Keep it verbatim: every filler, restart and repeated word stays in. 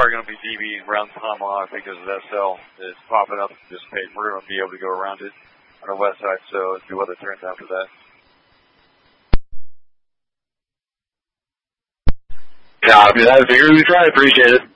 are going to be DBing around Tomahawk because of that cell that's popping up this page. We're going to be able to go around it on our west side, so let's see what it turns after that. Copy that. Figure we try. Appreciate it.